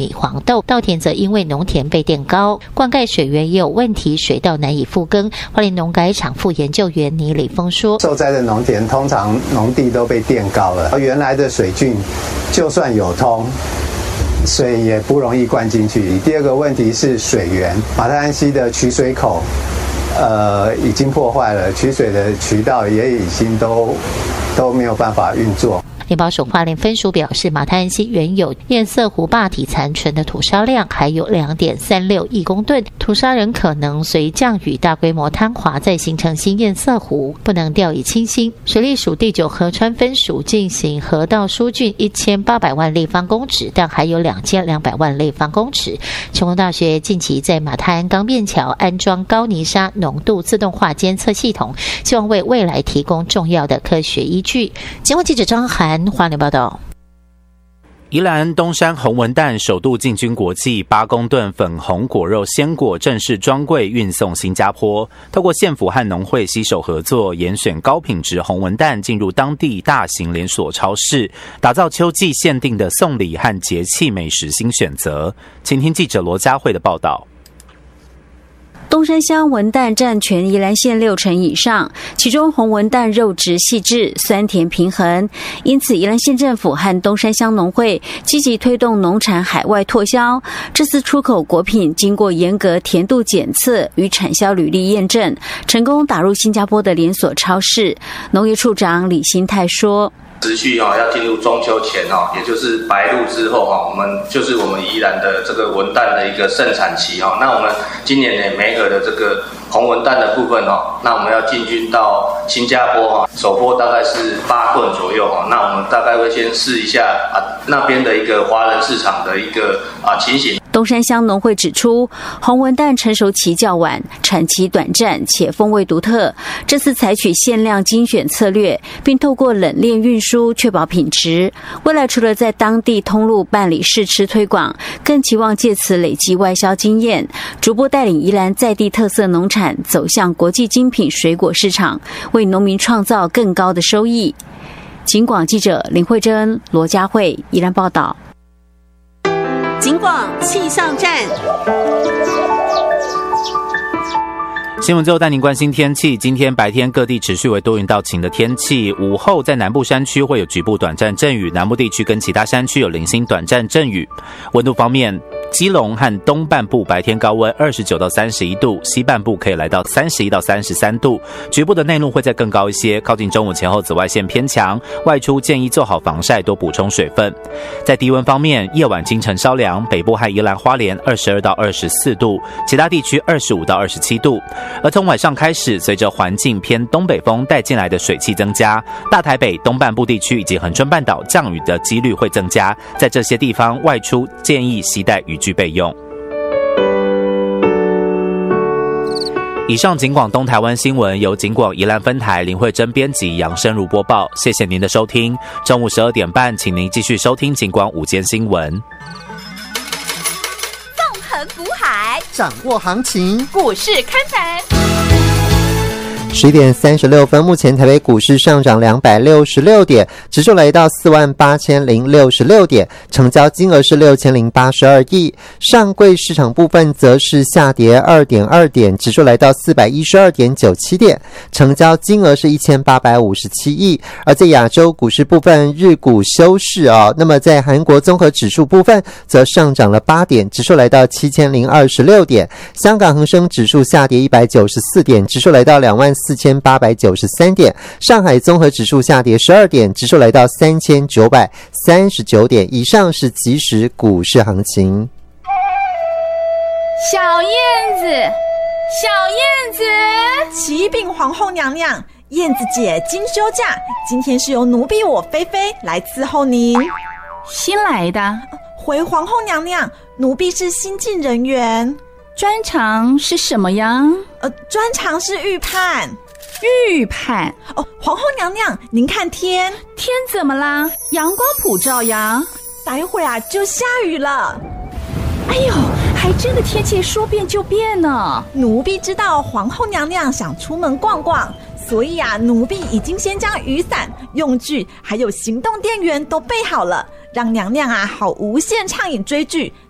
米黄豆，稻田则因为农田被垫高，灌溉水源也有问题，水稻难以复耕。花莲农改场副研究员倪礼峰说， 受灾的农田通常农地都被垫高了，原来的水郡就算有通，水也不容易灌进去。第二个问题是水源，马太安溪的取水口已经破坏了，取水的渠道也已经都没有办法运作。 联保署花莲分署表示，马太安溪原有堰塞湖坝体残存的土沙量还有 2.36 亿公吨，土沙仍可能随降雨大规模坍滑，再形成新堰塞湖，不能掉以轻心。水利署第9河川分署进行河道疏浚1800万立方公尺，但还有2200万立方公尺。成功大学近期在马太安钢便桥安装高泥沙浓度自动化监测系统，希望为未来提供重要的科学依据。节目记者张涵花莲报道。 宜兰东山红文旦首度进军国际，8公吨粉红果肉鲜果正式装柜运送新加坡。透过县府和农会携手合作，严选高品质红文旦进入当地大型连锁超市，打造秋季限定的送礼和节气美食新选择。请听记者罗佳慧的报道。 东山乡文旦占全宜兰县60%以上，其中红文旦肉质细致，酸甜平衡，因此宜兰县政府和东山乡农会积极推动农产海外拓销。这次出口果品经过严格甜度检测与产销履历验证，成功打入新加坡的连锁超市。农业处长李新泰说， 持续要进入中秋前也就是白露之后我们宜兰的这个文旦的一个盛产期那我们今年呢梅河的这个红文旦的部分那我们要进军到新加坡首波大概是8吨左右那我们大概会先试一下那边的一个华人市场的一个情形。 东山乡农会指出，红文旦成熟期较晚，产期短暂且风味独特。这次采取限量精选策略，并透过冷链运输确保品质。未来除了在当地通路办理试吃推广，更期望借此累积外销经验，逐步带领宜兰在地特色农产走向国际精品水果市场，为农民创造更高的收益。警广记者林慧珍、罗佳慧宜兰报道。 警广气象站， 新闻最后带您关心天气。今天白天各地持续为多云到晴的天气，午后在南部山区会有局部短暂阵雨，南部地区跟其他山区有零星短暂阵雨。温度方面，基隆和东半部白天高温29到31度，西半部可以来到31到33度，局部的内陆会再更高一些。靠近中午前后紫外线偏强，外出建议做好防晒，多补充水分。在低温方面，夜晚清晨稍凉，北部和宜兰花莲22到24度，其他地区25到27度。而从晚上开始，随着环境偏东北风带进来的水汽增加，大台北东半部地区以及恒春半岛降雨的几率会增加，在这些地方外出建议携带雨具备用。以上警广东台湾新闻由警广宜兰分台林慧珍编辑，杨生如播报，谢谢您的收听。中午12点半，请您继续收听警广午间新闻。 纵横股海， 掌握行情， 股市看盘。 11点36分，目前台北股市上涨266点，指数来到48066点，成交金额是6082亿。上柜市场部分则是下跌 2.2 点，指数来到412.97点，成交金额是1857亿。而在亚洲股市部分，日股休市那么在韩国综合指数部分则上涨了8点，指数来到7026点。香港恒生指数下跌194点，指数来到24893点，上海综合指数下跌12点，指数来到3939点。以上是即时股市行情。 小燕子，小燕子， 启禀皇后娘娘，燕子姐今休假，今天是由奴婢我菲菲来伺候您。 新来的？ 回皇后娘娘，奴婢是新进人员。 专长是什么呀？ 专长是预判。 预判？ 皇后娘娘，您看天怎么啦？阳光普照呀。 待会儿就下雨了。 哎呦，还真的天气说变就变呢。 奴婢知道皇后娘娘想出门逛逛，所以奴婢已经先将雨伞、用具还有行动电源都备好了，让娘娘好无限畅饮追剧，